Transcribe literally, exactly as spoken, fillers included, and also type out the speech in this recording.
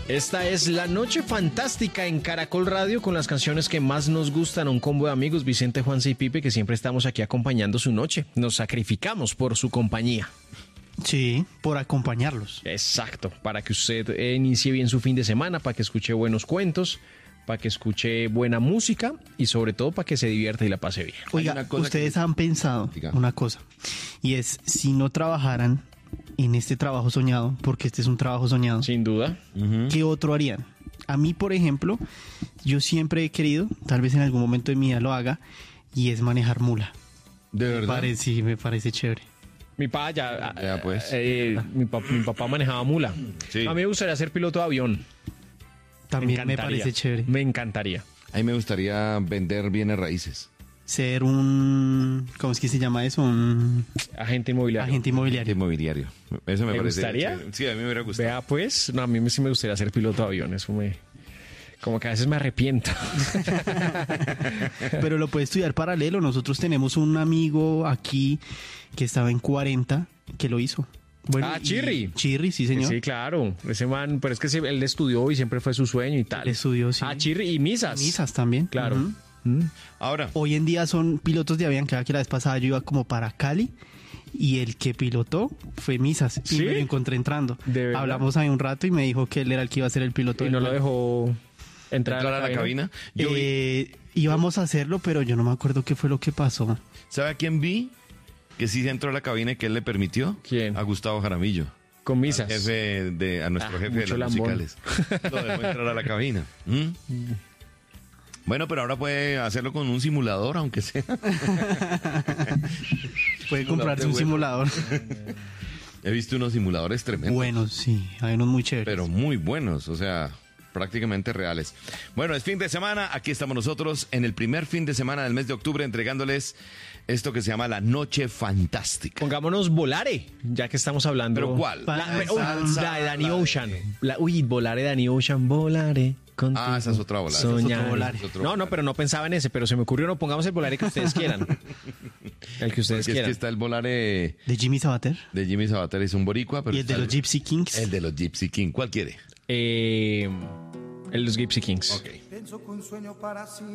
Esta es La Noche Fantástica en Caracol Radio con las canciones que más nos gustan. Un combo de amigos, Vicente, Juanse y Pipe, que siempre estamos aquí acompañando su noche. Nos sacrificamos por su compañía. Sí, por acompañarlos. Exacto, para que usted eh, inicie bien su fin de semana, para que escuche buenos cuentos, para que escuche buena música y sobre todo para que se divierta y la pase bien. Oiga, ustedes que... han pensado Diga. una cosa, y es, si no trabajaran en este trabajo soñado, porque este es un trabajo soñado, Sin duda. Uh-huh. ¿qué otro harían? A mí, por ejemplo, yo siempre he querido, tal vez en algún momento de mi vida lo haga, y es manejar mula. ¿De Me verdad? parece, sí, me parece chévere. Mi papá ya, Ya, pues. eh, mi, pa- mi papá manejaba mula. Sí. A mí me gustaría ser piloto de avión. También me, encantaría. parece chévere. Me encantaría. A mí me gustaría vender bienes raíces. Ser un, ¿cómo es que se llama eso? Un Agente inmobiliario. agente inmobiliario. Inmobiliario. Eso me ¿Me parece. gustaría? Sí, a mí me hubiera gustado. Vea, pues, no, a mí sí me gustaría ser piloto de avión. Eso me... Como que a veces me arrepiento. Pero lo puede estudiar paralelo. Nosotros tenemos un amigo aquí que estaba en cuarenta que lo hizo. Bueno, Ah, y- Chirri. Chirri, sí, señor. Sí, claro. Ese man, pero es que sí, él estudió y siempre fue su sueño y tal. Él estudió, sí. Ah, Chirri y Misas. Misas también. Claro. Ujú. Mm. Ahora, Hoy en día son pilotos de avión. Cada que la vez pasada yo iba como para Cali y el que pilotó fue Misas. Y ¿Sí? me lo encontré entrando. ¿De verdad? Hablamos ahí un rato y me dijo que él era el que iba a ser el piloto. Y del no lo vuelo. dejó entrar, entrar a la cabina. Yo vi- Eh, íbamos a hacerlo, pero yo no me acuerdo qué fue lo que pasó. ¿sabe a quién vi? Que sí entró a la cabina y que él le permitió. ¿Quién? A Gustavo Jaramillo. Con Misas. Al jefe de, a nuestro Ah, jefe de mucho los lambón. musicales. Lo dejó entrar a la cabina. ¿Mm? Bueno, pero ahora puede hacerlo con un simulador, aunque sea. Puede Simulador comprarse de un vuelo. simulador. He visto unos simuladores tremendos. Bueno, sí, hay unos muy chéveres. Pero muy buenos, o sea, prácticamente reales. Bueno, es fin de semana, aquí estamos nosotros en el primer fin de semana del mes de octubre entregándoles esto que se llama la Noche Fantástica. Pongámonos Volare, ya que estamos hablando. ¿Pero cuál? La, Pa- uy, salsa, la de Danny la de- Ocean. La, uy, Volare, Danny Ocean, Volare. Contigo, Ah, esa es otra Volare. Esa es soñaré. otro Volare. Es otro No, no, Volare. pero no pensaba en ese, pero se me ocurrió, no, pongamos el Volare que ustedes quieran. El que ustedes Porque es quieran. que está el volare De Jimmy Sabater de Jimmy Sabater, es un boricua, pero y el de está los Gypsy Kings. El de los Gypsy King, ¿cuál quiere? Eh, el de los Gypsy Kings. Ok. Penso que un sueño para sí